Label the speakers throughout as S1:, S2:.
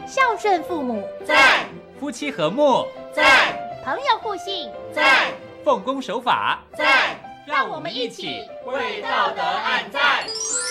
S1: 孝顺父母，
S2: 在；
S3: 夫妻和睦，
S2: 在；
S1: 朋友互信，
S2: 在；
S3: 奉公守法，
S2: 在。
S1: 让我们一起
S2: 为道德按赞。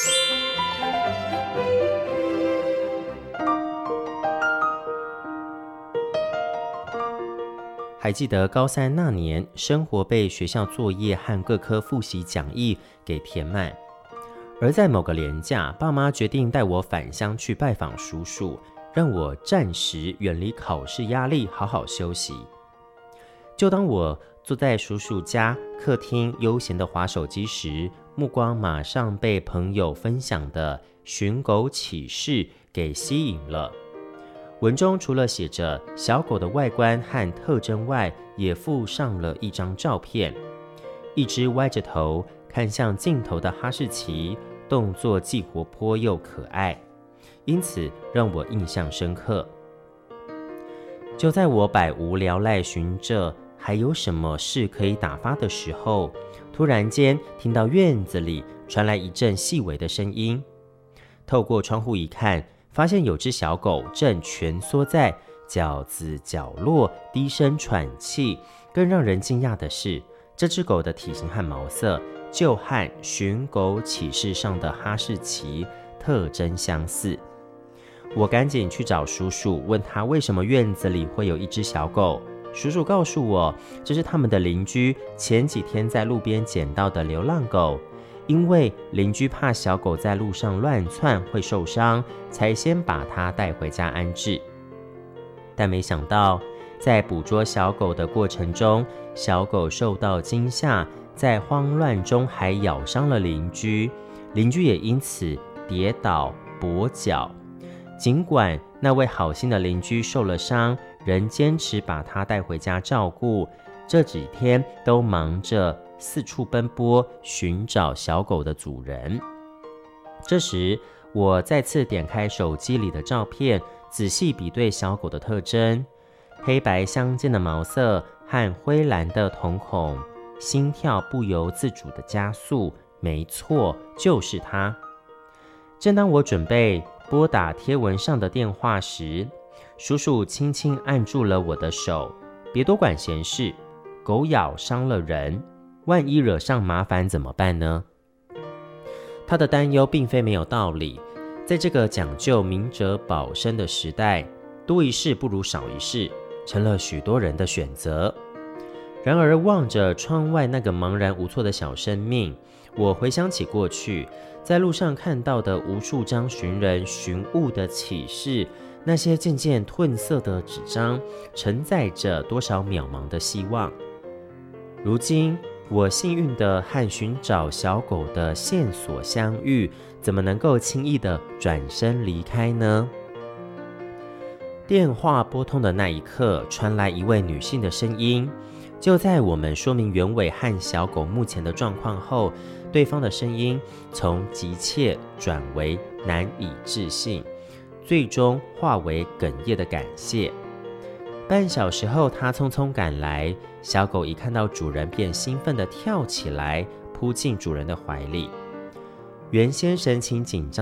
S4: 还记得高三那年，生活被学校作业和各科复习讲义给填满，而在某个连假，爸妈决定带我返乡去拜访叔叔，让我暂时远离考试压力，好好休息。就当我坐在叔叔家客厅悠闲地滑手机时，目光马上被朋友分享的寻狗启事给吸引了。文中除了写着小狗的外观和特征外，也附上了一张照片，一只歪着头看向镜头的哈士奇，动作既活泼又可爱，因此让我印象深刻。就在我百无聊赖寻着还有什么事可以打发的时候，突然间听到院子里传来一阵细微的声音。透过窗户一看，发现有只小狗正蜷缩在角子角落低声喘气。更让人惊讶的是，这只狗的体型和毛色就和寻狗启事上的哈士奇特征相似。我赶紧去找叔叔，问他为什么院子里会有一只小狗。叔叔告诉我，这是他们的邻居前几天在路边捡到的流浪狗，因为邻居怕小狗在路上乱窜会受伤，才先把它带回家安置。但没想到，在捕捉小狗的过程中，小狗受到惊吓，在慌乱中还咬伤了邻居，邻居也因此跌倒跛脚。尽管那位好心的邻居受了伤，仍坚持把他带回家照顾，这几天都忙着四处奔波寻找小狗的主人。这时，我再次点开手机里的照片，仔细比对小狗的特征，黑白相间的毛色和灰蓝的瞳孔，心跳不由自主的加速，没错，就是它。正当我准备拨打贴文上的电话时，叔叔轻轻按住了我的手，别多管闲事，狗咬伤了人，万一惹上麻烦怎么办呢？他的担忧并非没有道理，在这个讲究明哲保身的时代，多一事不如少一事，成了许多人的选择。然而望着窗外那个茫然无措的小生命，我回想起过去在路上看到的无数张寻人寻物的启事，那些渐渐褪色的纸张承载着多少渺茫的希望。如今我幸运地和寻找小狗的线索相遇，怎么能够轻易地转身离开呢？电话拨通的那一刻，传来一位女性的声音。就在我们说明原委和小狗目前的状况后，对方的声音从急切转为难以置信，最终化为哽咽的感谢。半小时后，他匆匆赶来，小狗一看到主人便兴奋地跳起来，扑进主人的怀里。原先神情紧张